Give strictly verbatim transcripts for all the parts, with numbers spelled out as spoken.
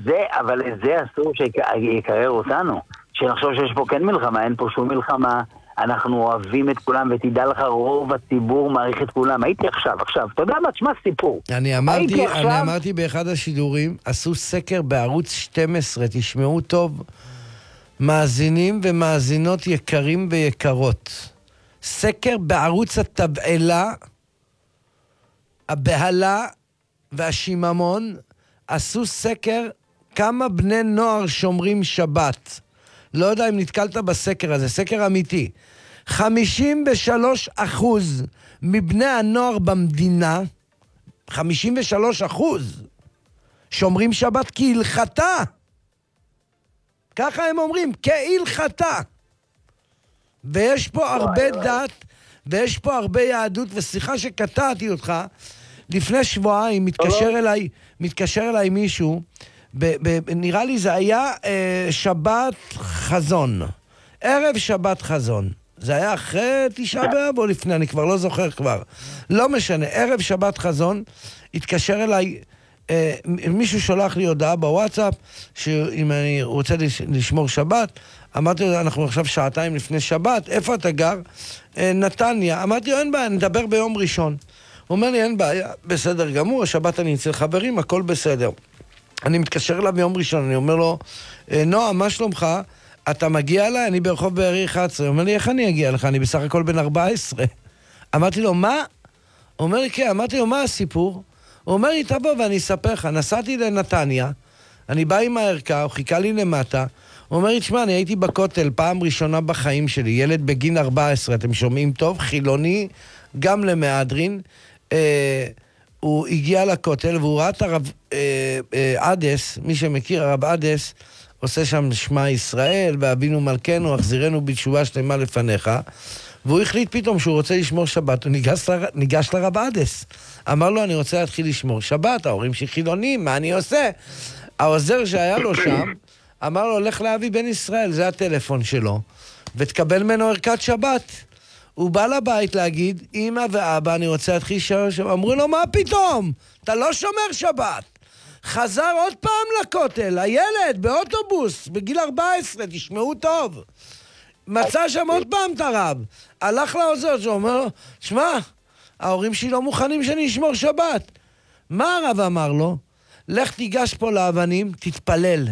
זה, אבל זה אסור שיקרר אותנו. שנחשוב שיש פה כן מלחמה, אין פה שום מלחמה, אנחנו אוהבים את כולם, ותדע לך, רוב הציבור מעריך את כולם. הייתי עכשיו, עכשיו, אתה יודע מה, תשמע סיפור. אני אמרתי, עכשיו... אני אמרתי באחד השידורים, עשו סקר בערוץ שתים עשרה, תשמעו טוב, מאזינים ומאזינות יקרים ויקרות. סקר בערוץ התבעלה, הבהלה והשיממון, עשו סקר כמה בני נוער שומרים שבת. לא יודע אם נתקלת בסקר הזה, סקר אמיתי. חמישים ושלושה אחוז מבני הנוער במדינה, חמישים ושלושה אחוז, שומרים שבת כהלכתה. ככה הם אומרים, כהלכתה. ויש פה הרבה דת, ויש פה הרבה יהדות, וסליחה שקטעתי אותך, לפני שבועיים מתקשר אליי, מתקשר אליי מישהו, ב- ב- נראה לי זה היה אה, שבת חזון. ערב שבת חזון. זה היה אחרי תשעה באב או לפני, אני כבר לא זוכר כבר. לא משנה, ערב שבת חזון, התקשר אליי, אה, מישהו שולח לי הודעה בוואטסאפ, שאם אני רוצה לשמור שבת, אמרתי לו, אנחנו עכשיו שעתיים לפני שבת, איפה אתה גר? אה, נתניה. אמרתי לו, אין בעיה, נדבר ביום ראשון. הוא אומר לי, אין בעיה, בסדר גמור, השבת אני אצל חברים, הכל בסדר. אני מתקשר אליו ביום ראשון, אני אומר לו, נועה, מה שלומך? אתה מגיע אליי? אני ברחוב בארי אחת עשרה. הוא אומר לי, איך אני אגיע לך? אני בסך הכל בן ארבע עשרה. אמרתי לו, מה? הוא אומר לי, כן. אמרתי לו, מה הסיפור? הוא אומר לי, תבוא ואני אספר לך. נסעתי לנתניה, אני בא עם הערכה, הוא חיכה לי למטה. הוא אומר לי, תשמע, אני הייתי בכותל פעם ראשונה בחיים שלי, ילד בגין ארבע עשרה, אתם שומעים טוב? חילוני, גם למהדרין. אה... הוא הגיע לכותל, והוא ראה את הרב אה, אה, אדס, מי שמכיר, הרב אדס, עושה שם שמע ישראל, ואבינו מלכנו, החזירנו בתשובה שלמה לפניך, והוא החליט פתאום שהוא רוצה לשמור שבת, הוא ניגש, ל, ניגש לרב אדס, אמר לו, אני רוצה להתחיל לשמור שבת, ההורים שחילונים, מה אני עושה? העוזר שהיה לו שם, אמר לו, לך לאבי בן ישראל, זה הטלפון שלו, ותקבל ממנו ערכת שבת. הוא בא לבית להגיד, אמא ואבא, אני רוצה להתחיל שומר שבת. אמרו לו, מה פתאום? אתה לא שומר שבת. חזר עוד פעם לכותל, הילד, באוטובוס, בגיל ארבע עשרה, תשמעו טוב. מצא שם עוד פעם את הרב. הלך לעוזר, שאומר לו, שמע, ההורים שלי לא מוכנים שאני אשמור שבת. מה הרב אמר לו? לך תיגש פה לאבנים, תתפלל.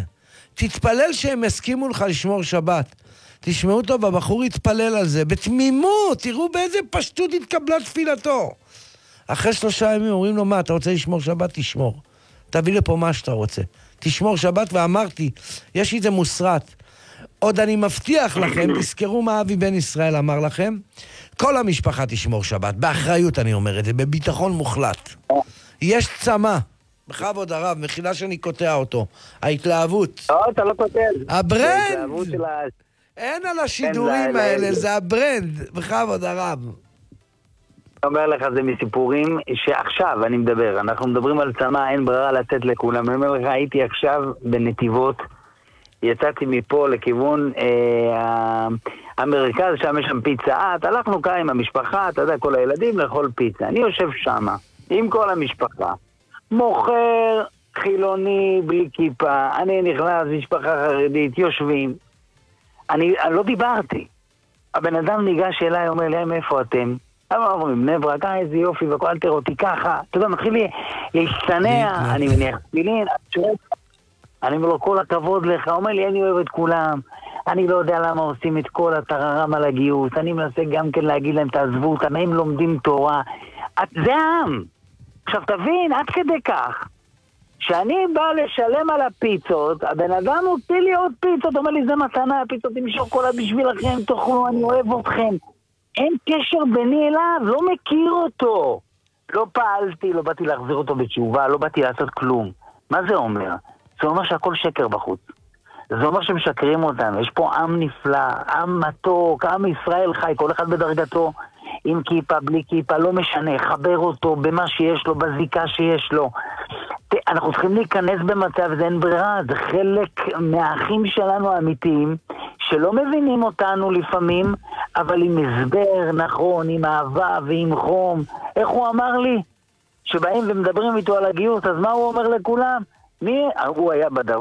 תתפלל שהם הסכימו לך לשמור שבת. תשמעו טוב, הבחור התפלל על זה, בתמימות, תראו באיזה פשטות התקבלה תפילתו. אחרי שלושה ימים אומרים לו, מה, אתה רוצה לשמור שבת? תשמור. תביא לפה מה שאתה רוצה. תשמור שבת, ואמרתי, יש לי זה מוסרט. עוד אני מבטיח לכם, תזכרו מה אבי בן ישראל אמר לכם, כל המשפחה תשמור שבת, באחריות אני אומר את זה, בביטחון מוחלט. יש צמא, בכבוד הרב, מחילה שאני קוטע אותו, ההתלהבות. לא, אתה לא קוטע. הברנד! ההתלהבות של ה... אין על השידורים האלה, זה הברנד, בכבוד הרב. אני אומר לך, זה מסיפורים שעכשיו אני מדבר, אנחנו מדברים על צמא, אין ברירה לתת לכולם. אני אומר לך, הייתי עכשיו בנתיבות, יצאתי מפה לכיוון אה, המרכז, שם יש שם פיצה, הלכנו כאן עם המשפחה, אתה יודע, כל הילדים לאכול פיצה. אני יושב שם, עם כל המשפחה, מוכר חילוני בלי כיפה, אני נכנס, משפחה חרדית, יושבים, אני, אני לא דיברתי. הבן אדם ניגש אליי, אומר לי, מאיפה אתם? אומרים, בני ברק, איזה יופי, וכל אל תראה אותי ככה. אתה יודע, מתחיל לי להשתנע, אני מניח תפילין, אני אומר לו, כל הכבוד לך. הוא אומר לי, אני אוהב את כולם, אני לא יודע למה עושים את כל הטררם על הגיוס, אני מנסה גם כן להגיד להם, תעזבו אותם, הם לומדים תורה. זה העם. עכשיו תבין, עד כדי כך, שאני בא לשלם על הפיצות, הבן אדם הוציא לי עוד פיצות, אומר לי, זה מתנה, הפיצות עם שוקולד בשבילכם, תאכלו, אני אוהב אתכם. אין קשר ביני אליו, לא מכיר אותו. לא פעלתי, לא באתי להחזיר אותו בתשובה, לא באתי לעשות כלום. מה זה אומר? זה אומר שהכל שקר בחוץ. זה אומר שמשקרים אותם. יש פה עם נפלא, עם מתוק, עם ישראל חי, כל אחד בדרגתו, עם כיפה, בלי כיפה, לא משנה, חבר אותו במה שיש לו, בזיקה שיש לו. אנחנו צריכים להיכנס במצב, זה אין ברירה, זה חלק מהאחים שלנו האמיתיים, שלא מבינים אותנו לפעמים, אבל עם הסבר נכון, עם אהבה ועם חום. איך הוא אמר לי? שבאים ומדברים איתו על הגיוס, אז מה הוא אומר לכולם? מי? הוא היה בדרום.